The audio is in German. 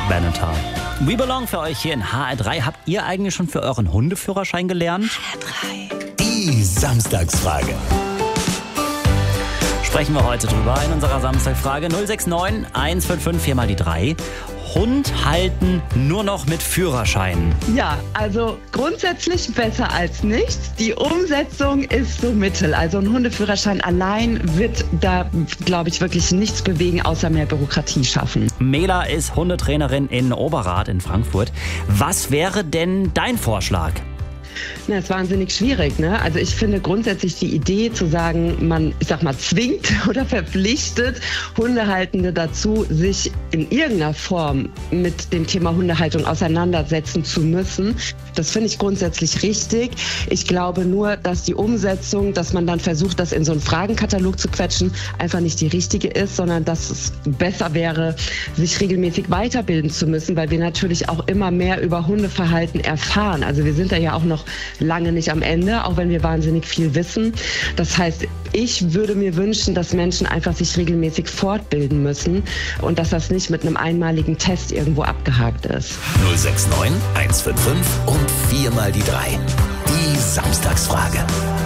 Benatar. We Belong für euch hier in HR3. Habt ihr eigentlich schon für euren Hundeführerschein gelernt? HR3. Die Samstagsfrage. Sprechen wir heute drüber in unserer Samstagsfrage 069 155 4 mal die 3. Hund halten nur noch mit Führerschein. Ja, also grundsätzlich besser als nichts. Die Umsetzung ist so mittel. Also ein Hundeführerschein allein wird da, glaube ich, wirklich nichts bewegen, außer mehr Bürokratie schaffen. Mela ist Hundetrainerin in Oberrath in Frankfurt. Was wäre denn dein Vorschlag? Na, ist wahnsinnig schwierig, ne? Also ich finde grundsätzlich die Idee zu sagen, man, ich sag mal, zwingt oder verpflichtet Hundehaltende dazu, sich in irgendeiner Form mit dem Thema Hundehaltung auseinandersetzen zu müssen. Das finde ich grundsätzlich richtig. Ich glaube nur, dass die Umsetzung, dass man dann versucht, das in so einen Fragenkatalog zu quetschen, einfach nicht die richtige ist, sondern dass es besser wäre, sich regelmäßig weiterbilden zu müssen, weil wir natürlich auch immer mehr über Hundeverhalten erfahren. Also wir sind da ja auch noch lange nicht am Ende, auch wenn wir wahnsinnig viel wissen. Das heißt, ich würde mir wünschen, dass Menschen einfach sich regelmäßig fortbilden müssen und dass das nicht mit einem einmaligen Test irgendwo abgehakt ist. 069 155 und 4 mal die 3. Die Samstagsfrage.